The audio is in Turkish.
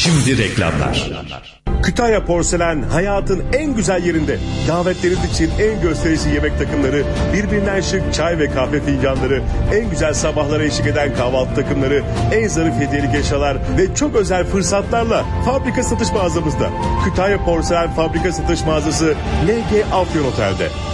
Şimdi reklamlar. Kütahya Porselen hayatın en güzel yerinde. Davetleriniz için en gösterişli yemek takımları, birbirinden şık çay ve kahve fincanları, en güzel sabahlara eşlik eden kahvaltı takımları, en zarif hediyelik eşyalar ve çok özel fırsatlarla fabrika satış mağazamızda. Kütahya Porselen Fabrika Satış Mağazası LG Afyon Otel'de.